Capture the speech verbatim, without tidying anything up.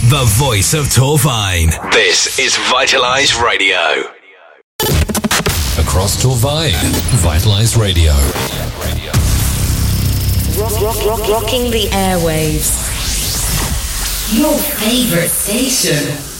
the voice of Torvine. This is Vitalize Radio. Across Torvine, Vitalize Radio. Rock, rock, rock, rocking the airwaves. Your favorite station.